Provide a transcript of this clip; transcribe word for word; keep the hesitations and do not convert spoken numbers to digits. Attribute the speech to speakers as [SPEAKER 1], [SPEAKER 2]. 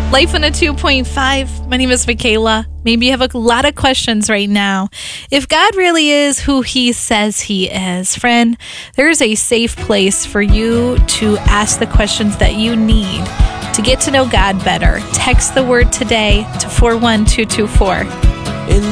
[SPEAKER 1] Life in a two point five. My name is Michaela. Maybe you have a lot of questions right now. If God really is who he says he is, friend, there is a safe place for you to ask the questions that you need to get to know God better. Text the word today to four one two two four.